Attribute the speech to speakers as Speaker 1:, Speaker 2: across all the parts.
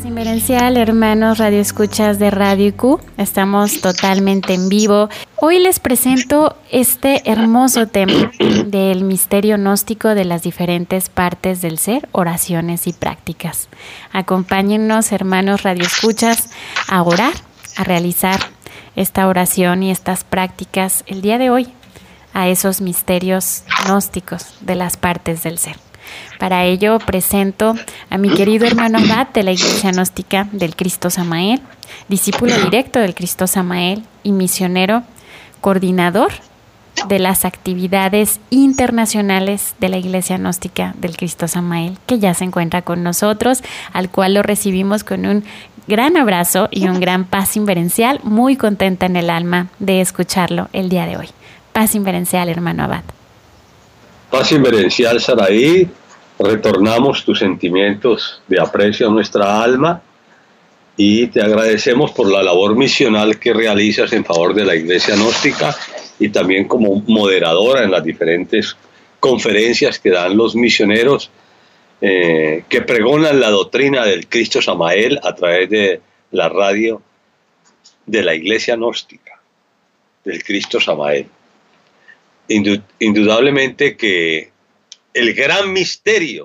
Speaker 1: Inverencial, hermanos radioescuchas de Radio IQ, estamos totalmente en vivo. Hoy les presento este hermoso tema del misterio gnóstico de las diferentes partes del ser, oraciones y prácticas. Acompáñennos, hermanos radioescuchas, a orar, a realizar esta oración y estas prácticas el día de hoy a esos misterios gnósticos de las partes del ser. Para ello presento a mi querido hermano Abad de la Iglesia Gnóstica del Cristo Samael, discípulo directo del Cristo Samael y misionero, coordinador de las actividades internacionales de la Iglesia Gnóstica del Cristo Samael, que ya se encuentra con nosotros, al cual lo recibimos con un gran abrazo y un gran paz inverencial, muy contenta en el alma de escucharlo el día de hoy. Paz inverencial, hermano Abad.
Speaker 2: Paz inverencial, Saraí. Retornamos tus sentimientos de aprecio a nuestra alma y te agradecemos por la labor misional que realizas en favor de la Iglesia Gnóstica y también como moderadora en las diferentes conferencias que dan los misioneros que pregonan la doctrina del Cristo Samael a través de la radio de la Iglesia Gnóstica, del Cristo Samael. Indudablemente que el gran misterio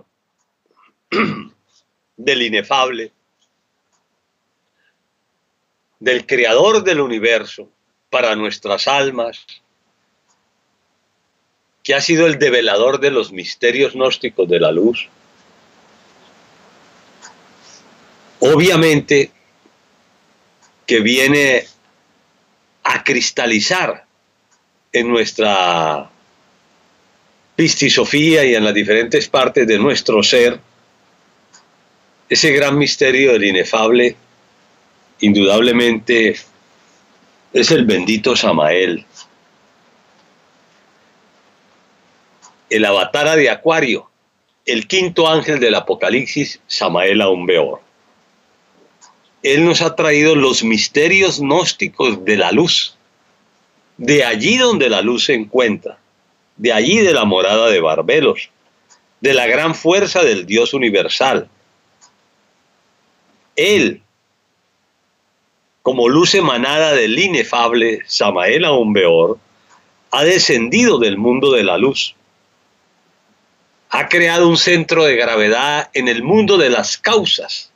Speaker 2: del inefable, del creador del universo para nuestras almas, que ha sido el develador de los misterios gnósticos de la luz, obviamente que viene a cristalizar en nuestra pistisofía y en las diferentes partes de nuestro ser, ese gran misterio del inefable, indudablemente es el bendito Samael, el avatara de Acuario, el quinto ángel del Apocalipsis, Samael Aún Beor. Él nos ha traído los misterios gnósticos de la luz, de allí donde la luz se encuentra, de allí de la morada de Barbelos, de la gran fuerza del Dios universal. Él, como luz emanada del inefable Samael Aún Beor, ha descendido del mundo de la luz. Ha creado un centro de gravedad en el mundo de las causas.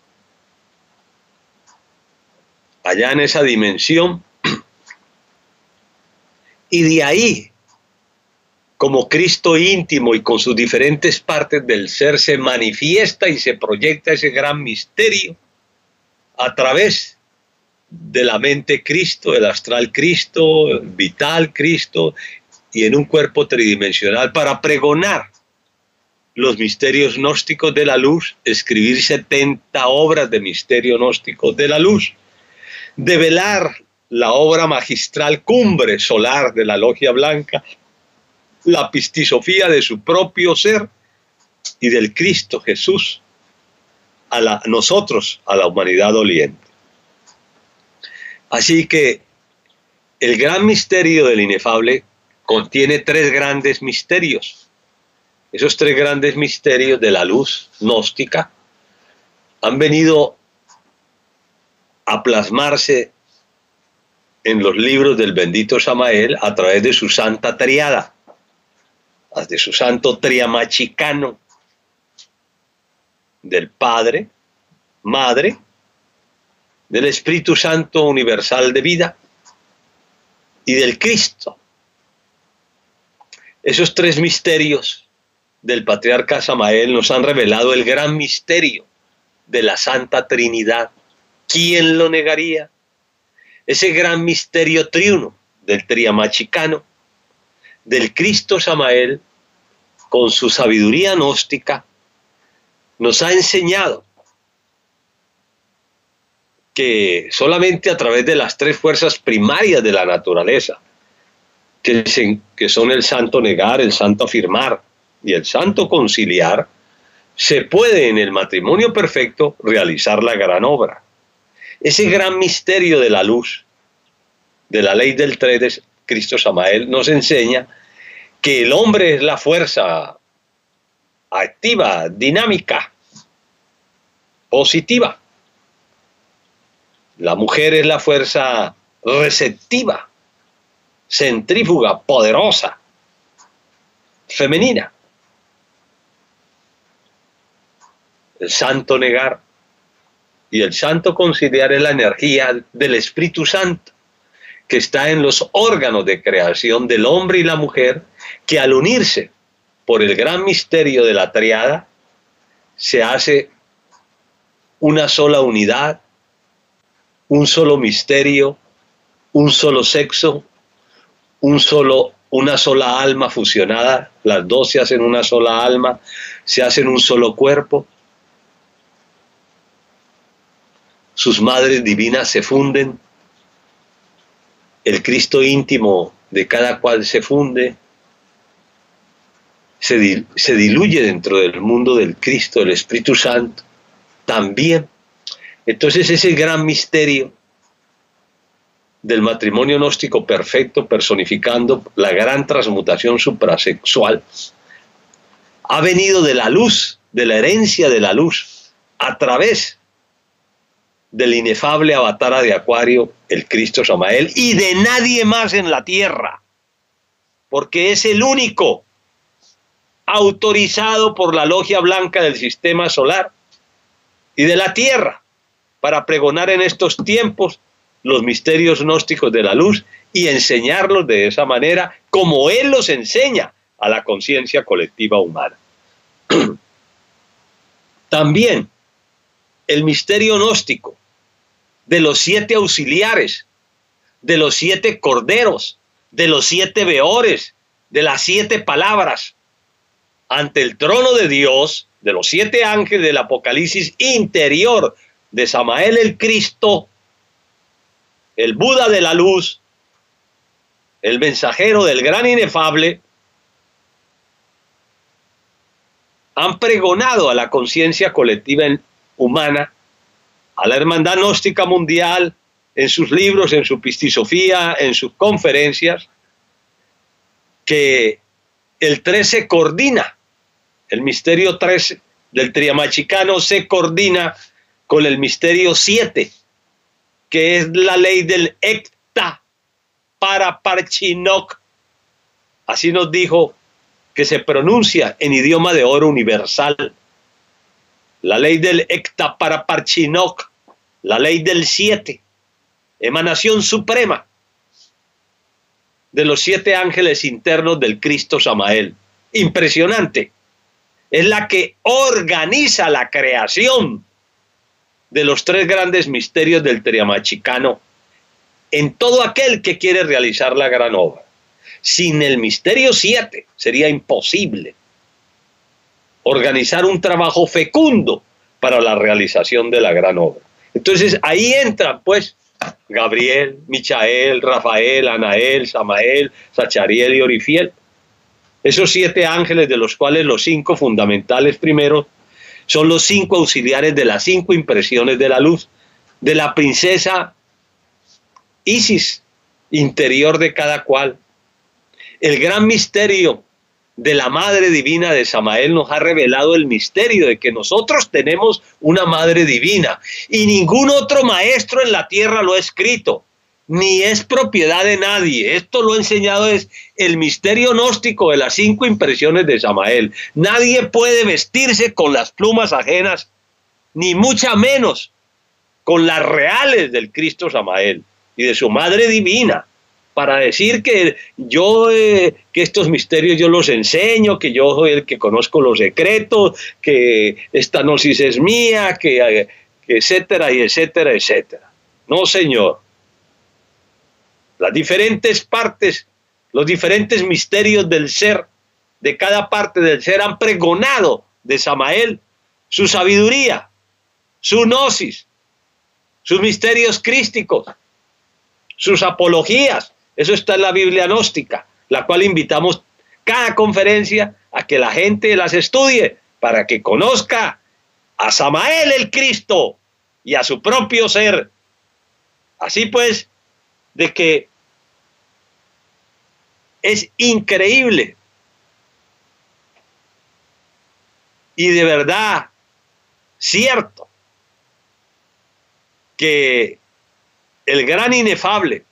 Speaker 2: Allá en esa dimensión. Y de ahí, como Cristo íntimo y con sus diferentes partes del ser, se manifiesta y se proyecta ese gran misterio a través de la mente Cristo, el astral Cristo, el vital Cristo, y en un cuerpo tridimensional para pregonar los misterios gnósticos de la luz, escribir 70 obras de misterio gnóstico de la luz, develar la obra magistral cumbre solar de la Logia Blanca, la pistisofía de su propio ser y del Cristo Jesús a nosotros, a la humanidad doliente. Así que el gran misterio del inefable contiene tres grandes misterios. Esos tres grandes misterios de la luz gnóstica han venido a plasmarse en los libros del bendito Samael a través de su santa triada, de su santo triamachicano, del Padre, Madre, del Espíritu Santo universal de vida y del Cristo. Esos tres misterios del patriarca Samael nos han revelado el gran misterio de la Santa Trinidad. ¿Quién lo negaría? Ese gran misterio triuno del triamachicano, del Cristo Samael, con su sabiduría gnóstica, nos ha enseñado que solamente a través de las tres fuerzas primarias de la naturaleza, que son el santo negar, el santo afirmar y el santo conciliar, se puede en el matrimonio perfecto realizar la gran obra. Ese gran misterio de la luz, de la ley del tres de Cristo Samael, nos enseña que el hombre es la fuerza activa, dinámica, positiva, La mujer es la fuerza receptiva, centrífuga, poderosa, femenina. El santo negar y el santo conciliar es la energía del Espíritu Santo que está en los órganos de creación del hombre y la mujer, que al unirse por el gran misterio de la triada se hace una sola unidad, un solo misterio, un solo sexo, una sola alma fusionada. Las dos se hacen una sola alma, se hacen un solo cuerpo. Sus madres divinas se funden, el Cristo íntimo de cada cual se funde, se diluye dentro del mundo del Cristo, el Espíritu Santo, también. Entonces ese gran misterio del matrimonio gnóstico perfecto, personificando la gran transmutación suprasexual, ha venido de la luz, de la herencia de la luz, a través del inefable avatara de Acuario, el Cristo Samael, y de nadie más en la tierra, porque es el único autorizado por la logia blanca del sistema solar y de la tierra para pregonar en estos tiempos los misterios gnósticos de la luz y enseñarlos de esa manera como él los enseña a la conciencia colectiva humana. También el misterio gnóstico de los 7 auxiliares, de los 7 corderos, de los 7 veores, de las 7 palabras, ante el trono de Dios, de los 7 ángeles del Apocalipsis interior de Samael el Cristo, el Buda de la luz, el mensajero del gran inefable, han pregonado a la conciencia colectiva humana, a la hermandad gnóstica mundial, en sus libros, en su pistisofía, en sus conferencias, que el 3 se coordina, el misterio 3 del triamachicano se coordina con el misterio 7, que es la ley del Ekta para Parchinok. Así nos dijo que se pronuncia en idioma de oro universal. La ley del Ekta para Parchinok, la ley del 7, emanación suprema de los 7 ángeles internos del Cristo Samael. Impresionante. Es la que organiza la creación de los 3 grandes misterios del triamachicano en todo aquel que quiere realizar la gran obra. Sin el misterio 7 sería imposible organizar un trabajo fecundo para la realización de la gran obra. Entonces ahí entran pues Gabriel, Michael, Rafael, Anael, Samael, Zachariel y Orifiel. Esos 7 ángeles, de los cuales los 5 fundamentales primero son los 5 auxiliares de las 5 impresiones de la luz, de la princesa Isis interior de cada cual. El gran misterio de la Madre Divina de Samael nos ha revelado el misterio de que nosotros tenemos una Madre Divina y ningún otro maestro en la tierra lo ha escrito, ni es propiedad de nadie. Esto lo ha enseñado es el misterio gnóstico de las 5 impresiones de Samael. Nadie puede vestirse con las plumas ajenas, ni mucha menos con las reales del Cristo Samael y de su Madre Divina, para decir que que estos misterios yo los enseño, que yo soy el que conozco los secretos, que esta gnosis es mía, que etcétera y etcétera, etcétera. No, señor. Las diferentes partes, los diferentes misterios del ser, de cada parte del ser, han pregonado de Samael su sabiduría, su gnosis, sus misterios crísticos, sus apologías. Eso está en la Biblia gnóstica, la cual invitamos cada conferencia a que la gente las estudie para que conozca a Samael el Cristo y a su propio ser. Así pues, de que es increíble y de verdad cierto que el gran inefable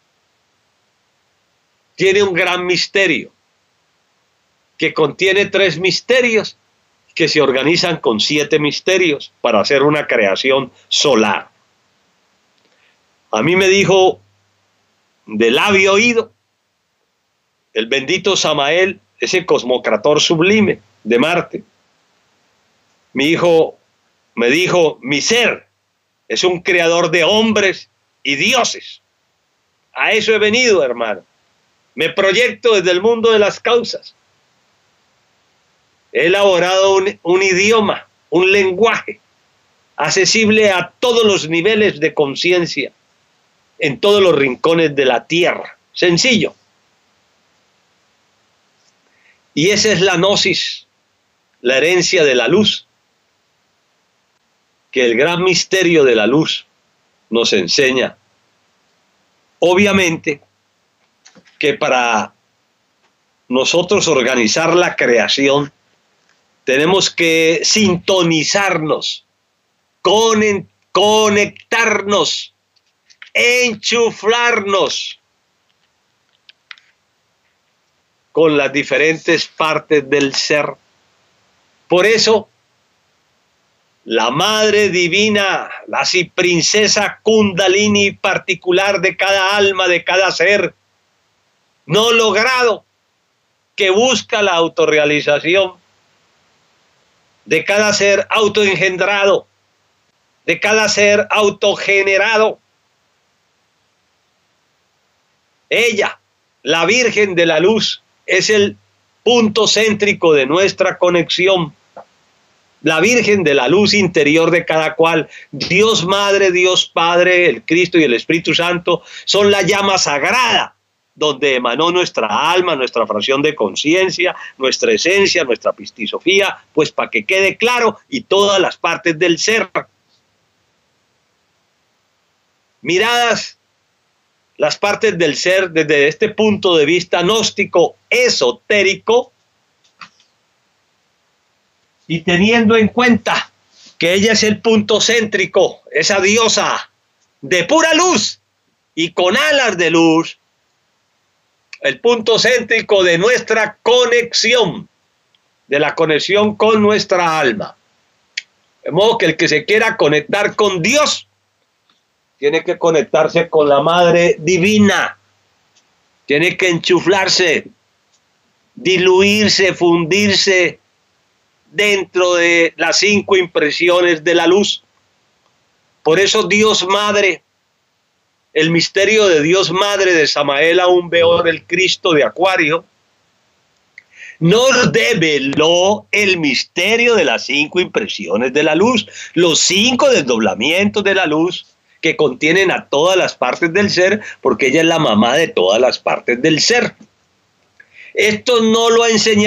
Speaker 2: tiene un gran misterio que contiene 3 misterios que se organizan con 7 misterios para hacer una creación solar. A mí me dijo de labio oído el bendito Samael, ese cosmocrator sublime de Marte. Me dijo, mi ser es un creador de hombres y dioses. A eso he venido, hermano. Me proyecto desde el mundo de las causas. He elaborado un idioma, un lenguaje accesible a todos los niveles de conciencia, en todos los rincones de la tierra. Sencillo. Y esa es la gnosis, la herencia de la luz, que el gran misterio de la luz nos enseña. Obviamente que para nosotros organizar la creación tenemos que sintonizarnos, conectarnos, enchuflarnos con las diferentes partes del ser. Por eso, la Madre Divina, la princesa Kundalini particular de cada alma, de cada ser, no logrado, que busca la autorrealización de cada ser autoengendrado, de cada ser autogenerado. Ella, la Virgen de la Luz, es el punto céntrico de nuestra conexión. La Virgen de la Luz interior de cada cual. Dios Madre, Dios Padre, el Cristo y el Espíritu Santo son la llama sagrada donde emanó nuestra alma, nuestra fracción de conciencia, nuestra esencia, nuestra pistisofía, pues para que quede claro, y todas las partes del ser. Miradas las partes del ser desde este punto de vista gnóstico, esotérico, y teniendo en cuenta que ella es el punto céntrico, esa diosa de pura luz y con alas de luz, el punto céntrico de nuestra conexión, de la conexión con nuestra alma. De modo que el que se quiera conectar con Dios tiene que conectarse con la Madre Divina, tiene que enchuflarse, diluirse, fundirse dentro de las 5 impresiones de la luz. Por eso Dios Madre, el misterio de Dios Madre de Samael aún Beor, el Cristo de Acuario, nos develó el misterio de las 5 impresiones de la luz, los 5 desdoblamientos de la luz que contienen a todas las partes del ser, porque ella es la mamá de todas las partes del ser. Esto no lo ha enseñado